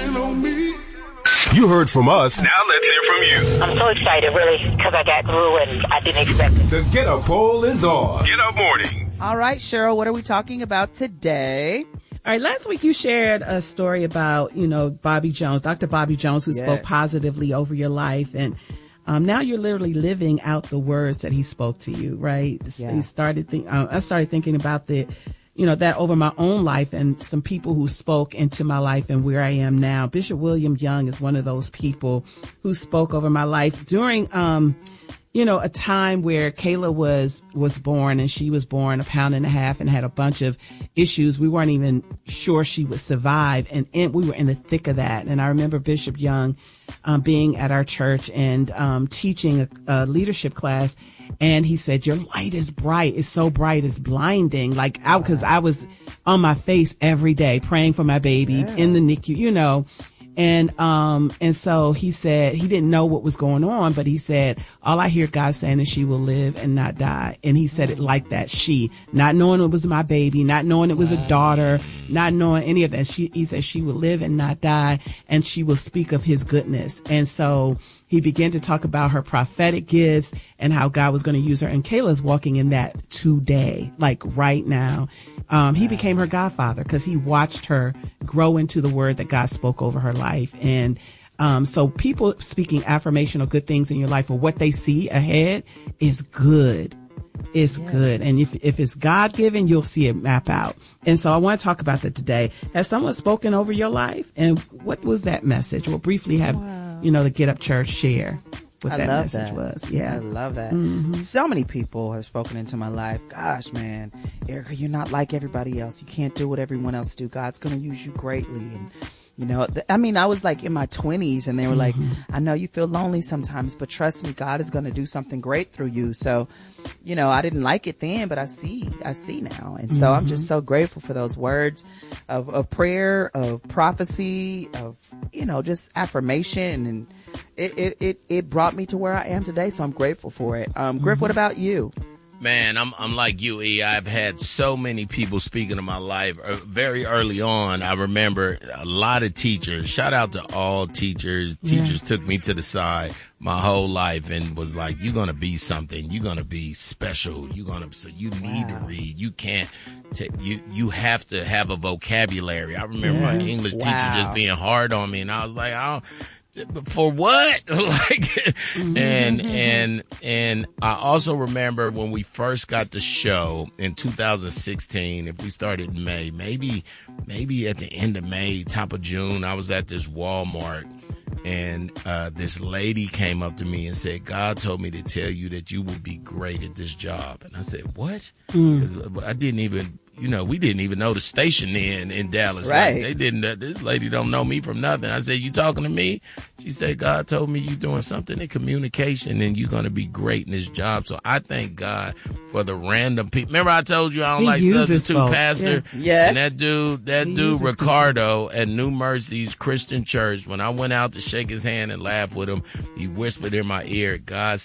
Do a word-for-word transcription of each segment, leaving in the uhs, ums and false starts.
working on me. You heard from us. Now let's hear from you. I'm so excited, really, because I got through and I didn't expect it. The Get Up poll is on. Get Up Morning. All right, Cheryl, what are we talking about today? All right, last week you shared a story about, you know, Bobby Jones, Doctor Bobby Jones, who yes. spoke positively over your life. And um, now you're literally living out the words that he spoke to you, right? Yeah. He started think, uh, I started thinking about the, you know, that over my own life and some people who spoke into my life and where I am now. Bishop William Young is one of those people who spoke over my life during, um, you know, a time where Kayla was, was born, and she was born a pound and a half and had a bunch of issues. We weren't even sure she would survive. And, and we were in the thick of that. And I remember Bishop Young, um, being at our church and, um, teaching a, a leadership class. And he said, your light is bright. It's so bright. It's blinding. Like, I, cause I was on my face every day praying for my baby yeah. in the N I C U, you know. And, um, and so he said he didn't know what was going on, but he said, all I hear God saying is she will live and not die. And he said it like that. She, not knowing it was my baby, not knowing it was a daughter, not knowing any of that. She, he said she will live and not die, and she will speak of his goodness. And so he began to talk about her prophetic gifts and how God was going to use her. And Kayla's walking in that today, like right now. Um, he became her godfather because he watched her grow into the word that God spoke over her life. And um, so people speaking affirmational good things in your life or what they see ahead is good. It's yes. good. And if, if it's God given, you'll see it map out. And so I want to talk about that today. Has someone spoken over your life? And what was that message? We'll briefly have, wow. you know, the Get Up Church share what I that love message that. was. Yeah. I love that. Mm-hmm. So many people have spoken into my life. Gosh, man, Erica, you're not like everybody else. You can't do what everyone else do. God's going to use you greatly. And, you know, th- I mean, I was like in my twenties and they were mm-hmm. like, I know you feel lonely sometimes, but trust me, God is going to do something great through you. So, you know, I didn't like it then, but I see, I see now. And so mm-hmm. I'm just so grateful for those words of, of prayer, of prophecy, of, you know, just affirmation. And it, it, it, it brought me to where I am today. So I'm grateful for it. Um, Griff, mm-hmm. what about you? Man, I'm I'm like you, E. I've had so many people speaking in my life. Uh, very early on, I remember a lot of teachers. Shout out to all teachers. Yeah. Teachers took me to the side my whole life and was like, you're going to be something. You're going to be special. You're going to, so you need wow. to read. You can't, t- you, you have to have a vocabulary. I remember yeah. my English wow. teacher just being hard on me, and I was like, I don't, for what? like, mm-hmm. and, and, and I also remember when we first got the show in two thousand sixteen, if we started in May, maybe, maybe at the end of May, top of June, I was at this Walmart. And uh this lady came up to me and said, God told me to tell you that you will be great at this job. And I said, what? Because mm. I didn't even, you know, we didn't even know the station in, in Dallas. Right. Like, they didn't, uh, this lady don't know me from nothing. I said, you talking to me? She said, God told me you doing something in communication and you're going to be great in this job. So I thank God for the random people. Remember I told you I don't he like substitute folks. pastor? Yeah. Yes. And that dude, that he dude, Ricardo at New Mercies Christian Church, when I went out to shake his hand and laugh with him, he whispered in my ear, God's,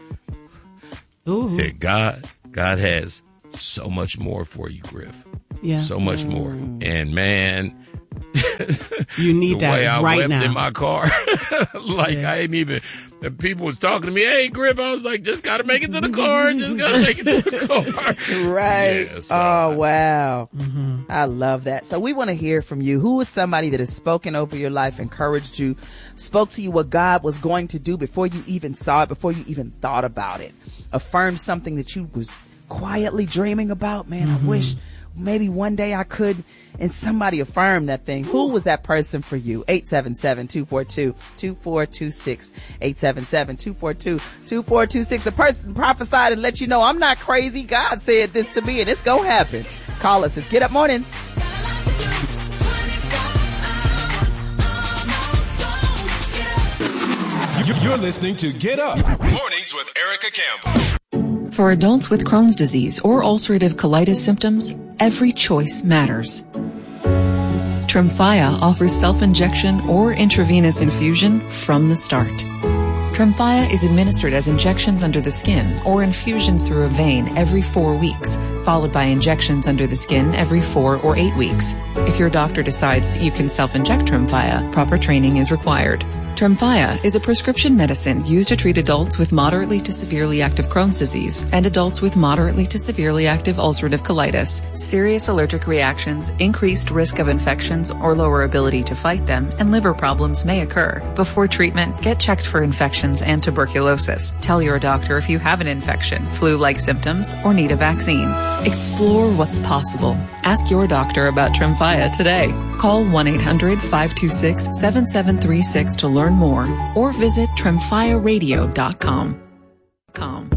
Ooh. said, God, God has so much more for you, Griff. Yeah. So much mm. more. And man, you need the that way I right wept now in my car, like yeah. I ain't even, the people was talking to me, hey, Griff, I was like, just got to make it to the car. Just got to make it to the car. Right. Yeah, so oh, wow. Mm-hmm. I love that. So we want to hear from you. Who is somebody that has spoken over your life, encouraged you, spoke to you what God was going to do before you even saw it, before you even thought about it, affirmed something that you was quietly dreaming about? Man, mm-hmm. I wish maybe one day I could, and somebody affirmed that thing. Who was that person for you? eight seven seven, two four two, two four two six. eight seven seven, two four two, two four two six. A person prophesied and let you know, I'm not crazy. God said this to me and it's gonna happen. Call us. It's Get Up Mornings. You're listening to Get Up Mornings with Erica Campbell. For adults with Crohn's disease or ulcerative colitis symptoms, every choice matters. Tremfya offers self-injection or intravenous infusion from the start. Tremfya is administered as injections under the skin or infusions through a vein every four weeks, followed by injections under the skin every four or eight weeks. If your doctor decides that you can self-inject Tremfya, proper training is required. Tremfya is a prescription medicine used to treat adults with moderately to severely active Crohn's disease and adults with moderately to severely active ulcerative colitis. Serious allergic reactions, increased risk of infections or lower ability to fight them, and liver problems may occur. Before treatment, get checked for infections and tuberculosis. Tell your doctor if you have an infection, flu-like symptoms, or need a vaccine. Explore what's possible. Ask your doctor about Tremfya today. Call one eight hundred five two six seven seven three six to learn more, or visit tremfya radio dot com. Com.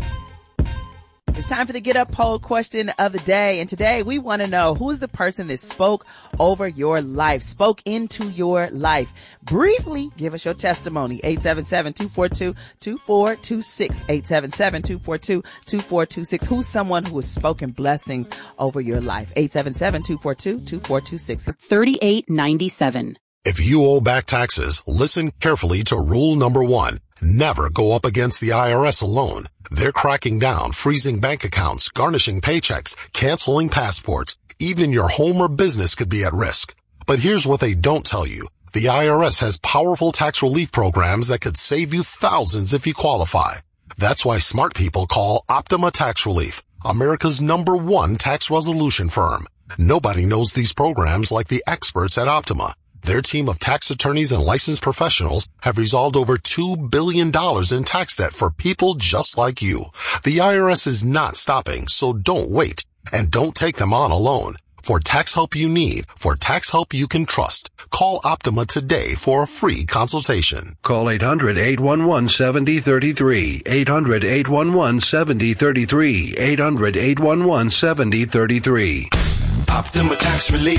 It's time for the Get Up poll question of the day. And today we want to know, who is the person that spoke over your life, spoke into your life? Briefly, give us your testimony. eight seven seven, two four two, two four two six. eight seven seven, two four two, two four two six. Who's someone who has spoken blessings over your life? eight seven seven, two four two, two four two six. thirty-eight ninety-seven. If you owe back taxes, listen carefully to rule number one. Never go up against the I R S alone. They're cracking down, freezing bank accounts, garnishing paychecks, canceling passports. Even your home or business could be at risk. But here's what they don't tell you. The I R S has powerful tax relief programs that could save you thousands if you qualify. That's why smart people call Optima Tax Relief, America's number one tax resolution firm. Nobody knows these programs like the experts at Optima. Their team of tax attorneys and licensed professionals have resolved over two billion dollars in tax debt for people just like you. The I R S is not stopping, so don't wait. And don't take them on alone. For tax help you need, for tax help you can trust, call Optima today for a free consultation. Call eight hundred, eight one one, seven zero three three. eight hundred, eight one one, seven zero three three. eight hundred, eight one one, seven zero three three. Optima Tax Relief.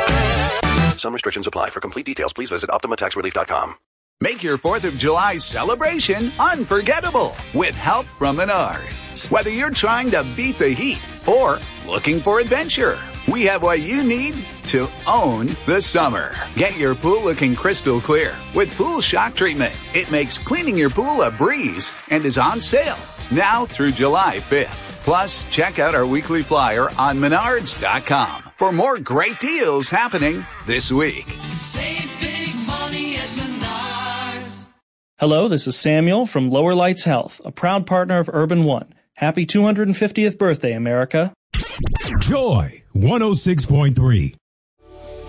Some restrictions apply. For complete details, please visit optima tax relief dot com. Make your fourth of July celebration unforgettable with help from Menards. Whether you're trying to beat the heat or looking for adventure, we have what you need to own the summer. Get your pool looking crystal clear with Pool Shock Treatment. It makes cleaning your pool a breeze and is on sale now through July fifth. Plus, check out our weekly flyer on menards dot com for more great deals happening this week. Save big money at Menards. Hello, this is Samuel from Lower Lights Health, a proud partner of Urban One. Happy two hundred fiftieth birthday, America. Joy one oh six point three.